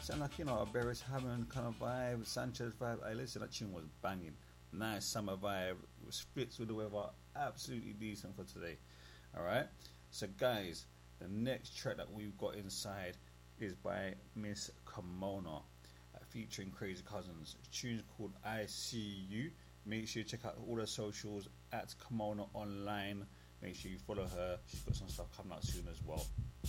sound like, you know, a Beres Hammond kind of vibe, Sanchez vibe. Hey, listen, that tune was banging. Nice summer vibe, fits with the weather, absolutely decent for today. Alright, so guys, the next track that we've got inside is by Miss Kimona, featuring Crazy Cousins. The tune's called I See You. Make sure you check out all her socials at Kimona Online. Make sure you follow her. She's got some stuff coming out soon as well.